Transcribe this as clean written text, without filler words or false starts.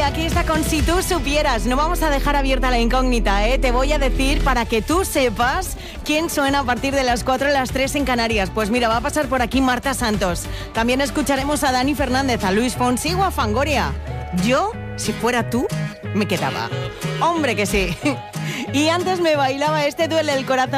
aquí está con Si tú supieras. No vamos a dejar abierta la incógnita, ¿eh? Te voy a decir para que tú sepas quién suena a partir de las 4 a las 3 en Canarias. Pues mira, va a pasar por aquí Marta Santos. También escucharemos a Dani Fernández, a Luis Fonsi o a Fangoria. Yo, si fuera tú, me quedaba. Hombre que sí. Y antes me bailaba este Duele el Corazón